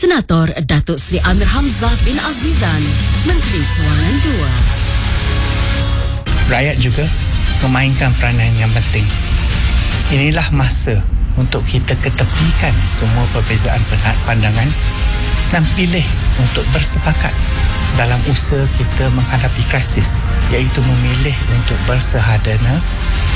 Senator Datuk Seri Amir Hamzah bin Azizan, Menteri Kewangan II. Rakyat juga memainkan peranan yang penting. Inilah masa untuk kita ketepikan semua perbezaan pandangan dan pilih untuk bersepakat dalam usaha kita menghadapi krisis, iaitu memilih untuk bersahadana